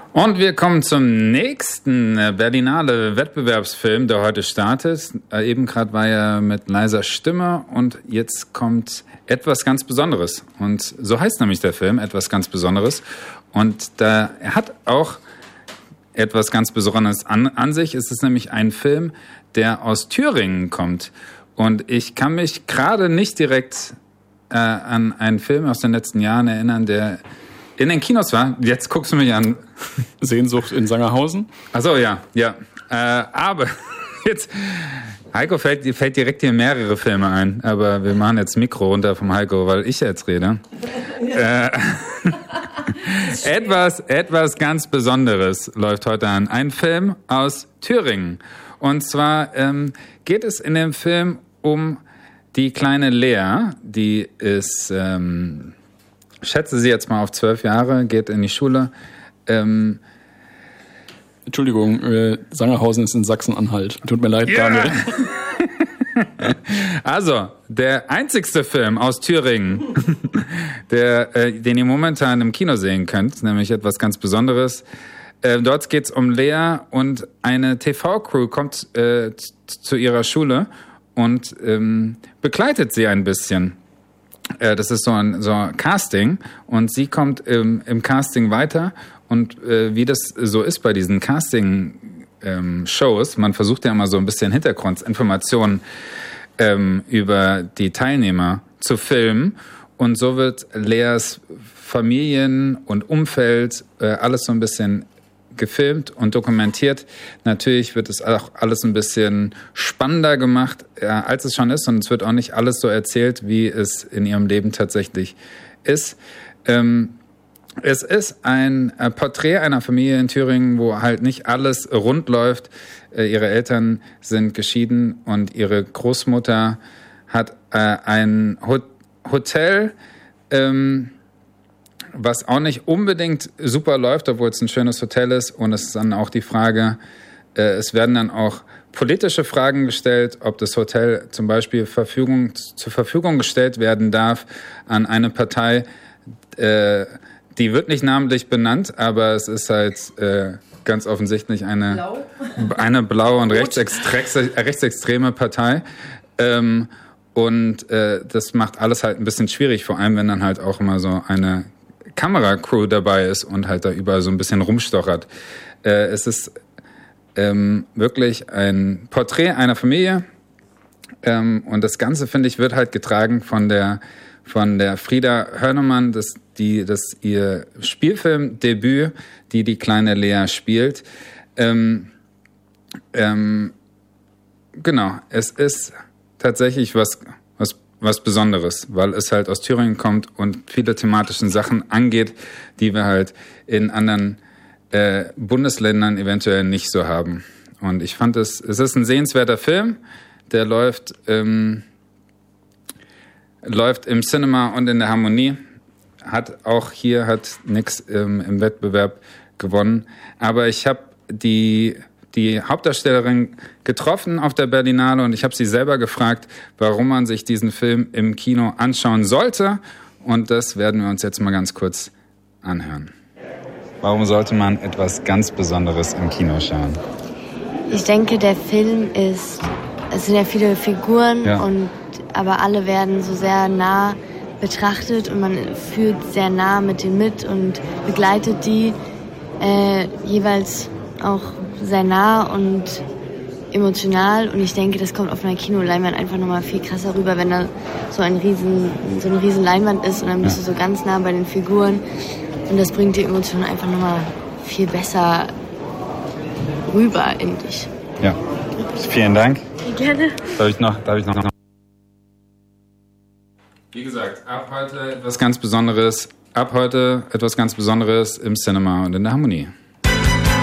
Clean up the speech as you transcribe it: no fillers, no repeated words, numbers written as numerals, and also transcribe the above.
Und wir kommen zum nächsten Berlinale Wettbewerbsfilm, der heute startet. Eben gerade war er mit leiser Stimme und jetzt kommt etwas ganz Besonderes. Und so heißt nämlich der Film, etwas ganz Besonderes. Und er hat auch etwas ganz Besonderes an sich. Es ist nämlich ein Film, der aus Thüringen kommt. Und ich kann mich gerade nicht direkt an einen Film aus den letzten Jahren erinnern, der in den Kinos war. Jetzt guckst du mich an. Sehnsucht in Sangerhausen. Ach so, ja. Aber jetzt, Heiko fällt direkt hier mehrere Filme ein. Aber wir machen jetzt Mikro runter vom Heiko, weil ich jetzt rede. Etwas ganz Besonderes läuft heute an. Ein Film aus Thüringen. Und zwar geht es in dem Film um die kleine Lea, die ist, schätze sie jetzt mal auf 12 Jahre, geht in die Schule. Entschuldigung, Sangerhausen ist in Sachsen-Anhalt. Tut mir leid, yeah. Daniel. Also, der einzigste Film aus Thüringen, den ihr momentan im Kino sehen könnt, nämlich etwas ganz Besonderes. Dort geht's um Lea und eine TV-Crew kommt zu ihrer Schule und begleitet sie ein bisschen. Das ist so ein Casting und sie kommt im Casting weiter und wie das so ist bei diesen Casting-Shows, man versucht ja immer so ein bisschen Hintergrundinformationen über die Teilnehmer zu filmen und so wird Leas Familien und Umfeld alles so ein bisschen gefilmt und dokumentiert. Natürlich wird es auch alles ein bisschen spannender gemacht, als es schon ist. Und es wird auch nicht alles so erzählt, wie es in ihrem Leben tatsächlich ist. Es ist ein Porträt einer Familie in Thüringen, wo halt nicht alles rund läuft. Ihre Eltern sind geschieden und ihre Großmutter hat ein Hotel, was auch nicht unbedingt super läuft, obwohl es ein schönes Hotel ist. Und es ist dann auch die Frage, es werden dann auch politische Fragen gestellt, ob das Hotel zum Beispiel zur Verfügung gestellt werden darf an eine Partei, die wird nicht namentlich benannt, aber es ist halt ganz offensichtlich eine blaue und rechtsextreme Partei. Und das macht alles halt ein bisschen schwierig, vor allem wenn dann halt auch immer so eine Kameracrew dabei ist und halt da überall so ein bisschen rumstochert. Es ist wirklich ein Porträt einer Familie und das Ganze, finde ich, wird halt getragen von der Frieda Hörnemann, das ihr Spielfilmdebüt, die kleine Lea spielt. Genau, es ist tatsächlich was Besonderes, weil es halt aus Thüringen kommt und viele thematischen Sachen angeht, die wir halt in anderen Bundesländern eventuell nicht so haben. Und ich fand es ist ein sehenswerter Film, der läuft im Cinema und in der Harmonie, hat nix im Wettbewerb gewonnen, aber ich habe die Hauptdarstellerin getroffen auf der Berlinale und ich habe sie selber gefragt, warum man sich diesen Film im Kino anschauen sollte. Und das werden wir uns jetzt mal ganz kurz anhören. Warum sollte man etwas ganz Besonderes im Kino schauen? Ich denke, der Film es sind ja viele Figuren, ja. Aber alle werden so sehr nah betrachtet und man fühlt sehr nah mit denen mit und begleitet die jeweils auch sehr nah und emotional und ich denke, das kommt auf einer Kinoleinwand einfach nochmal viel krasser rüber, wenn da so eine riesen Leinwand ist und dann bist du so ganz nah bei den Figuren und das bringt die Emotionen einfach nochmal viel besser rüber in dich. Ja, vielen Dank. Gerne. Darf ich noch? Wie gesagt, ab heute etwas ganz Besonderes im Cinema und in der Harmonie.